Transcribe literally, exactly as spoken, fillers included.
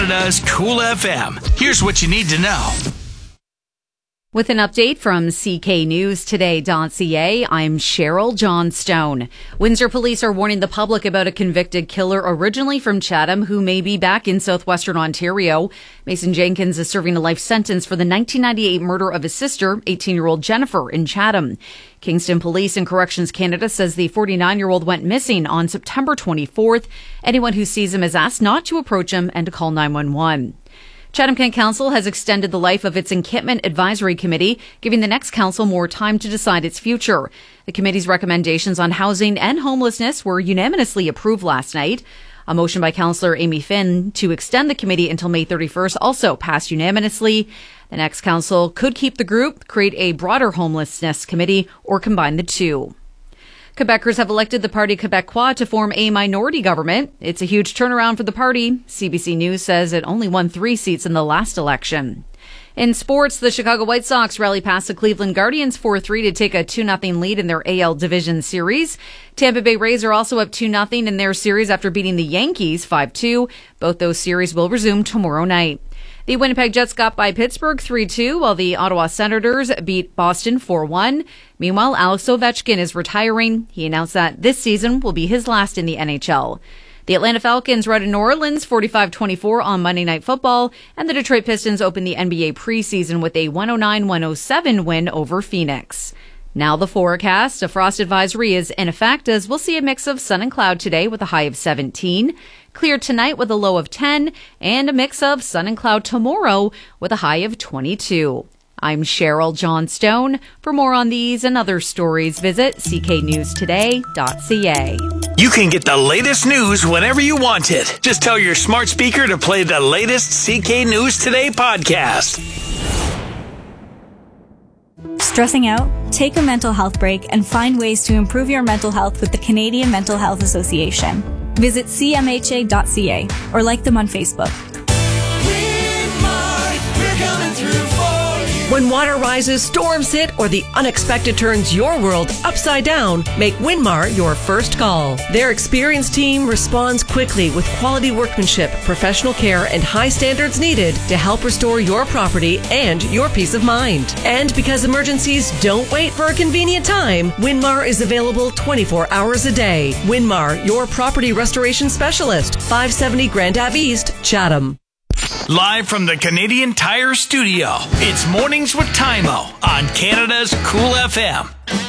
Canada's Cool F M. Here's what you need to know. With an update from C K News Today dot C A, I'm Cheryl Johnstone. Windsor police are warning the public about a convicted killer originally from Chatham who may be back in southwestern Ontario. Mason Jenkins is serving a life sentence for the nineteen ninety-eight murder of his sister, eighteen-year-old Jennifer, in Chatham. Kingston Police and Corrections Canada says the forty-nine-year-old went missing on September twenty-fourth. Anyone who sees him is asked not to approach him and to call nine one one. Chatham-Kent Council has extended the life of its Encampment Advisory Committee, giving the next council more time to decide its future. The committee's recommendations on housing and homelessness were unanimously approved last night. A motion by Councillor Amy Finn to extend the committee until May thirty-first also passed unanimously. The next council could keep the group, create a broader homelessness committee, or combine the two. Quebecers have elected the Parti Québécois to form a minority government. It's a huge turnaround for the party. C B C News says it only won three seats in the last election. In sports, the Chicago White Sox rally past the Cleveland Guardians four three to take a two nothing lead in their A L Division Series. Tampa Bay Rays are also up two nothing in their series after beating the Yankees five two. Both those series will resume tomorrow night. The Winnipeg Jets got by Pittsburgh three two, while the Ottawa Senators beat Boston four one. Meanwhile, Alex Ovechkin is retiring. He announced that this season will be his last in the N H L. The Atlanta Falcons routed New Orleans forty-five twenty-four on Monday Night Football, and the Detroit Pistons opened the N B A preseason with a one oh nine one oh seven win over Phoenix. Now the forecast. A frost advisory is in effect as we'll see a mix of sun and cloud today with a high of seventeen. Clear tonight with a low of ten, and a mix of sun and cloud tomorrow with a high of twenty-two. I'm Cheryl Johnstone. For more on these and other stories, visit C K News Today dot C A. You can get the latest news whenever you want it. Just tell your smart speaker to play the latest C K News Today podcast. Stressing out? Take a mental health break and find ways to improve your mental health with the Canadian Mental Health Association. Visit C M H A dot C A or like them on Facebook. When water rises, storms hit, or the unexpected turns your world upside down, make Winmar your first call. Their experienced team responds quickly with quality workmanship, professional care, and high standards needed to help restore your property and your peace of mind. And because emergencies don't wait for a convenient time, Winmar is available twenty-four hours a day. Winmar, your property restoration specialist, five seventy Grand Ave East, Chatham. Live from the Canadian Tire Studio, it's Mornings with Tymo on Canada's Cool F M.